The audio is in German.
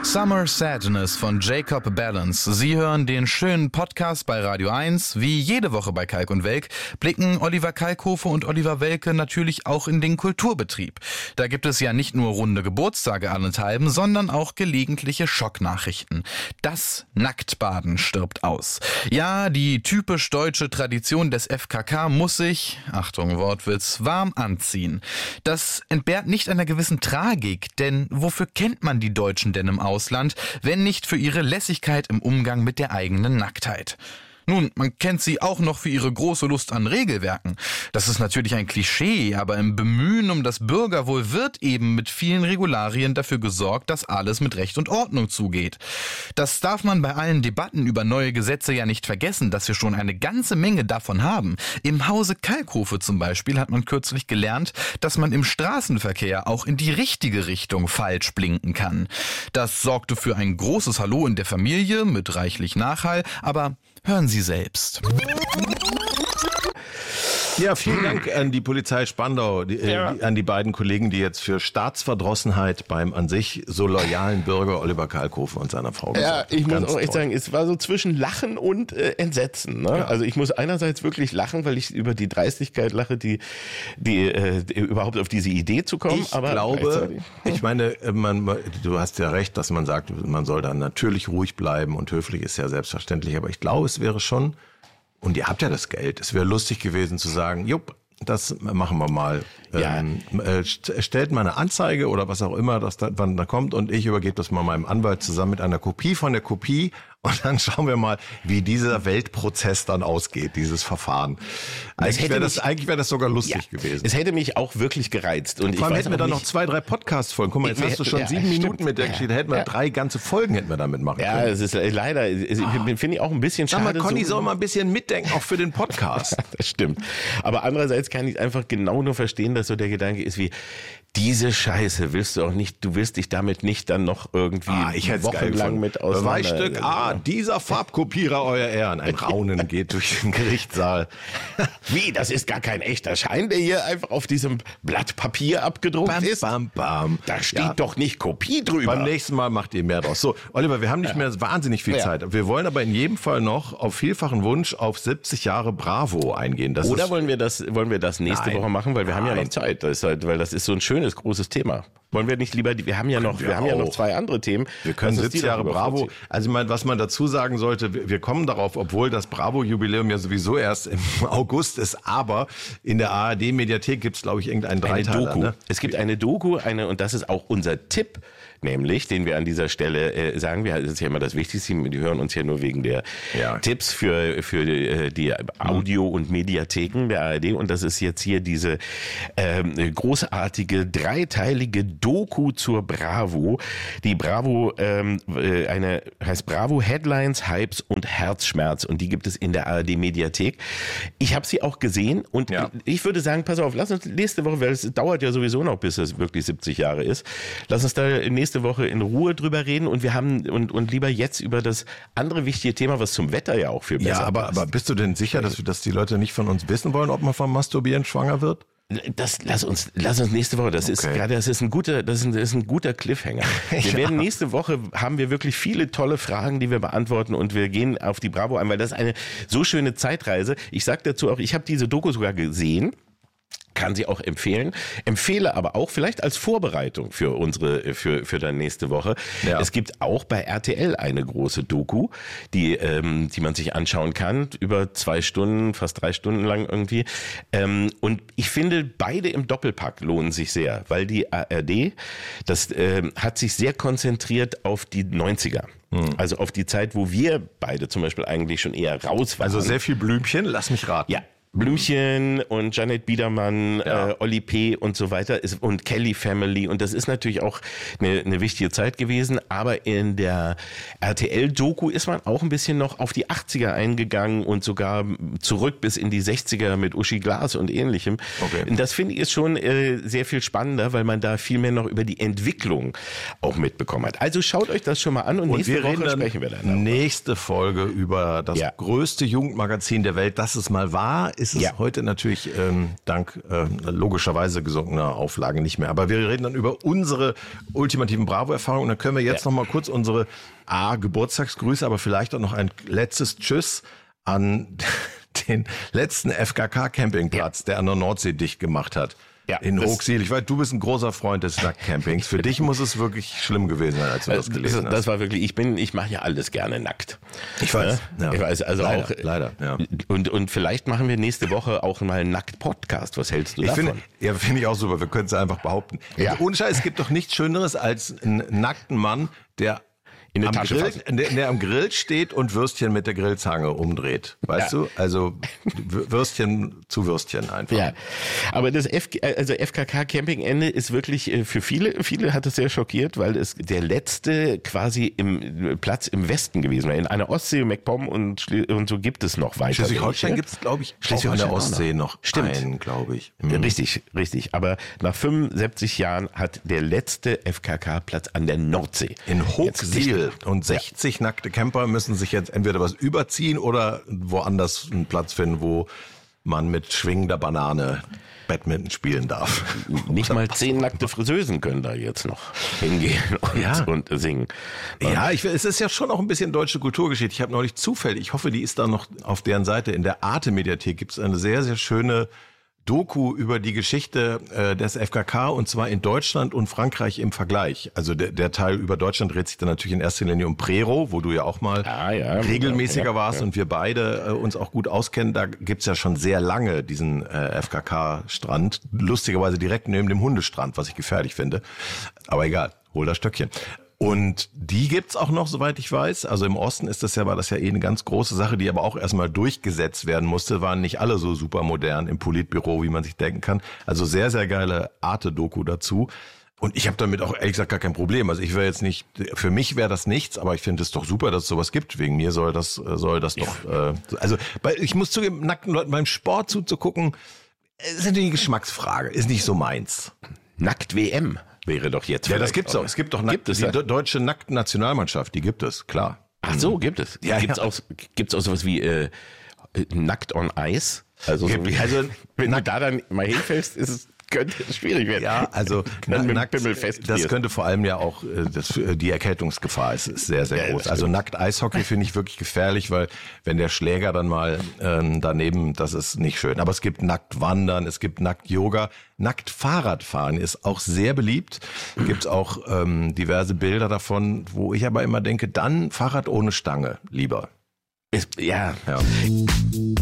Summer Sadness von Jacob Balance. Sie hören den schönen Podcast bei Radio 1. Wie jede Woche bei Kalk und Welk blicken Oliver Kalkofe und Oliver Welke natürlich auch in den Kulturbetrieb. Da gibt es ja nicht nur runde Geburtstage allenthalben, sondern auch gelegentliche Schocknachrichten. Das Nacktbaden stirbt aus. Ja, die typisch deutsche Tradition des FKK muss sich, Achtung Wortwitz, warm anziehen. Das entbehrt nicht einer gewissen Tragik, denn wofür kennt man die Deutschen denn im Ausland, wenn nicht für ihre Lässigkeit im Umgang mit der eigenen Nacktheit? Nun, man kennt sie auch noch für ihre große Lust an Regelwerken. Das ist natürlich ein Klischee, aber im Bemühen um das Bürgerwohl wird eben mit vielen Regularien dafür gesorgt, dass alles mit Recht und Ordnung zugeht. Das darf man bei allen Debatten über neue Gesetze ja nicht vergessen, dass wir schon eine ganze Menge davon haben. Im Hause Kalkofe zum Beispiel hat man kürzlich gelernt, dass man im Straßenverkehr auch in die richtige Richtung falsch blinken kann. Das sorgte für ein großes Hallo in der Familie mit reichlich Nachhall, aber hören Sie selbst. Ja, vielen Dank an die Polizei Spandau, an die beiden Kollegen, die jetzt für Staatsverdrossenheit beim an sich so loyalen Bürger Oliver Kalkofe und seiner Frau gesorgt. Ja, ich muss auch echt sagen, es war so zwischen Lachen und Entsetzen. Ne? Ja. Also ich muss einerseits wirklich lachen, weil ich über die Dreistigkeit lache, die überhaupt auf diese Idee zu kommen. Ich glaube, ich meine, du hast ja recht, dass man sagt, man soll dann natürlich ruhig bleiben und höflich ist ja selbstverständlich, aber ich glaube, es wäre schon, und ihr habt ja das Geld, es wäre lustig gewesen zu sagen, jupp, das machen wir mal. Ja. Stellt mal eine Anzeige oder was auch immer, wann da kommt und ich übergebe das mal meinem Anwalt zusammen mit einer Kopie von der Kopie und dann schauen wir mal, wie dieser Weltprozess dann ausgeht, dieses Verfahren. Eigentlich wäre das sogar lustig gewesen. Es hätte mich auch wirklich gereizt. Und vor allem hätten wir dann noch 2, 3 Podcasts-Folgen. Guck mal, jetzt hast du schon 7 Minuten mit der Geschichte. Hätten wir 3 ganze Folgen hätten wir damit machen können. Ja, es ist leider, finde ich auch ein bisschen schade. Sag mal, Conny soll mal ein bisschen mitdenken, auch für den Podcast. Das stimmt. Aber andererseits kann ich einfach genau nur verstehen, dass so der Gedanke ist wie, diese Scheiße willst du auch nicht, du willst dich damit nicht dann noch irgendwie wochenlang mit auseinander. Beweisstück dieser Farbkopierer, euer Ehren. Ein Raunen geht durch den Gerichtssaal. Wie, das ist gar kein echter Schein, der hier einfach auf diesem Blatt Papier abgedruckt ist? Bam. Da steht doch nicht Kopie drüber. Beim nächsten Mal macht ihr mehr draus. So, Oliver, wir haben nicht mehr wahnsinnig viel Zeit. Wir wollen aber in jedem Fall noch auf vielfachen Wunsch auf 70 Jahre Bravo eingehen. Oder wollen wir das nächste Woche machen, weil wir haben ja noch Zeit. Weil das ist so ein schönes, großes Thema. Wollen wir nicht lieber, wir haben ja noch 2 andere Themen. Wir können 70 Jahre Bravo, also ich meine, was man dazu sagen sollte, wir kommen darauf, obwohl das Bravo-Jubiläum ja sowieso erst im August ist, aber in der ARD-Mediathek gibt es, glaube ich, irgendeinen Dreiteiler. Doku. Ne? Es gibt eine Doku, und das ist auch unser Tipp, nämlich, den wir an dieser Stelle sagen, das ist ja immer das Wichtigste, die hören uns ja nur wegen der Tipps für die Audio- und Mediatheken der ARD und das ist jetzt hier diese großartige, dreiteilige Doku zur Bravo. Die Bravo, heißt Bravo Headlines, Hypes und Herzschmerz und die gibt es in der ARD-Mediathek. Ich habe sie auch gesehen und ich würde sagen, pass auf, lass uns nächste Woche, weil es dauert ja sowieso noch, bis es wirklich 70 Jahre ist, lass uns da nächste Woche in Ruhe drüber reden und wir haben und lieber jetzt über das andere wichtige Thema, was zum Wetter ja auch viel besser passt. Aber bist du denn sicher, dass die Leute nicht von uns wissen wollen, ob man vom Masturbieren schwanger wird? Lass uns nächste Woche, das ist ein guter Cliffhanger. Wir werden nächste Woche, haben wir wirklich viele tolle Fragen, die wir beantworten und wir gehen auf die Bravo ein, weil das ist eine so schöne Zeitreise. Ich sag dazu auch, ich habe diese Doku sogar gesehen. Kann sie auch empfehlen. Empfehle aber auch vielleicht als Vorbereitung für für dann nächste Woche. Ja. Es gibt auch bei RTL eine große Doku, die man sich anschauen kann, über 2 Stunden, fast 3 Stunden lang irgendwie. Und ich finde, beide im Doppelpack lohnen sich sehr, weil die ARD, das hat sich sehr konzentriert auf die 90er. Also auf die Zeit, wo wir beide zum Beispiel eigentlich schon eher raus waren. Also sehr viel Blümchen, lass mich raten. Ja. Blümchen und Janet Biedermann, Oli P. und so weiter und Kelly Family und das ist natürlich auch eine wichtige Zeit gewesen, aber in der RTL-Doku ist man auch ein bisschen noch auf die 80er eingegangen und sogar zurück bis in die 60er mit Uschi Glas und ähnlichem. Okay. Und das finde ich ist schon sehr viel spannender, weil man da viel mehr noch über die Entwicklung auch mitbekommen hat. Also schaut euch das schon mal an und nächste Woche sprechen wir dann. Nächste Folge über das größte Jugendmagazin der Welt, das es mal war, ist es heute natürlich dank logischerweise gesunkener Auflagen nicht mehr. Aber wir reden dann über unsere ultimativen Bravo-Erfahrungen. Und dann können wir jetzt noch mal kurz unsere Geburtstagsgrüße, aber vielleicht auch noch ein letztes Tschüss an den letzten FKK-Campingplatz, der an der Nordsee dicht gemacht hat. Ja, in Hochsiel. Ich weiß, du bist ein großer Freund des Nacktcampings. Für dich muss es wirklich schlimm gewesen sein, als du das gelesen hast. Das war wirklich, ich mache ja alles gerne nackt. Ich weiß. Ja? Ich weiß, also leider, ja. Und vielleicht machen wir nächste Woche auch mal einen Nackt-Podcast. Was hältst du davon? Finde ich auch super. Wir können es einfach behaupten. Ja. Ohne Scheiß, es gibt doch nichts Schöneres als einen nackten Mann, der am Grill steht und Würstchen mit der Grillzange umdreht. Weißt du? Also Würstchen zu Würstchen einfach. Ja, aber das FKK-Campingende ist wirklich für viele hat es sehr schockiert, weil es der letzte quasi Platz im Westen gewesen war. In einer Ostsee, MacPom und so gibt es noch weiter. Schleswig-Holstein gibt es, glaube ich, auch an der Ostsee noch einen, glaube ich. Richtig. Aber nach 75 Jahren hat der letzte FKK-Platz an der Nordsee. In Hochsiel. Und 60 nackte Camper müssen sich jetzt entweder was überziehen oder woanders einen Platz finden, wo man mit schwingender Banane Badminton spielen darf. Nicht mal 10 nackte Friseusen können da jetzt noch hingehen und singen. Ja, es ist ja schon auch ein bisschen deutsche Kulturgeschichte. Ich habe neulich zufällig, ich hoffe, die ist da noch auf deren Seite, in der Arte-Mediathek gibt es eine sehr, sehr schöne Doku über die Geschichte des FKK und zwar in Deutschland und Frankreich im Vergleich. Also der Teil über Deutschland dreht sich dann natürlich in erster Linie um Prero, wo du ja auch mal regelmäßiger warst und wir beide uns auch gut auskennen. Da gibt's ja schon sehr lange diesen FKK-Strand, lustigerweise direkt neben dem Hundestrand, was ich gefährlich finde. Aber egal, hol das Stöckchen. Und die gibt's auch noch, soweit ich weiß. Also im Osten war das ja eine ganz große Sache, die aber auch erstmal durchgesetzt werden musste. Waren nicht alle so super modern im Politbüro, wie man sich denken kann. Also sehr, sehr geile Arte-Doku dazu. Und ich habe damit auch ehrlich gesagt gar kein Problem. Also für mich wäre das nichts, aber ich finde es doch super, dass es sowas gibt. Wegen mir soll das doch, ich muss zugeben, nackten Leuten beim Sport zuzugucken, ist natürlich eine Geschmacksfrage, ist nicht so meins. Nackt-WM. Wäre doch jetzt. Ja, das gibt's auch. Es gibt doch die deutsche Nackten-Nationalmannschaft, die gibt es, klar. Ach so, gibt es. Ja, gibt's auch sowas wie Nackt on Ice? Also wenn du da dann mal hinfällst, könnte es schwierig werden. Ja, also nackt, das könnte vor allem ja auch die Erkältungsgefahr ist sehr, sehr groß. Also nackt Eishockey finde ich wirklich gefährlich, weil wenn der Schläger dann mal daneben, das ist nicht schön. Aber es gibt nackt Wandern, es gibt nackt Yoga, nackt Fahrradfahren ist auch sehr beliebt. Gibt es auch diverse Bilder davon, wo ich aber immer denke, dann Fahrrad ohne Stange lieber. Ja.